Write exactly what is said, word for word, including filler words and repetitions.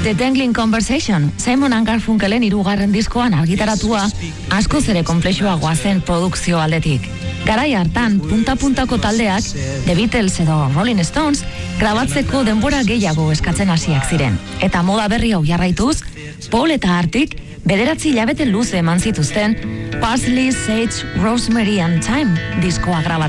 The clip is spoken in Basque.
The Dangling Conversation, Simon and Garfunkelen hirugarren diskoan argitaratua, askoz ere konplexuagoa zen produkzio aldetik. Garai hartan, punta-puntako taldeak, The Beatles edo Rolling Stones, grabatzeko denbora gehiago eskatzen hasiak ziren. Eta moda berri hau jarraituz, Paul eta Artik bederatzi hilabete luze eman zituzten Parsley, Sage, Rosemary and Thyme diskoa grabatzen.